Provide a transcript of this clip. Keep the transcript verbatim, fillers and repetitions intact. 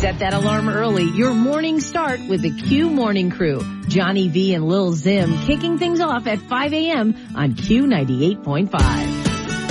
Set that alarm early. Your morning start with the Q Morning Crew. Johnny V and Lil Zim kicking things off at five a.m. on Q ninety-eight point five.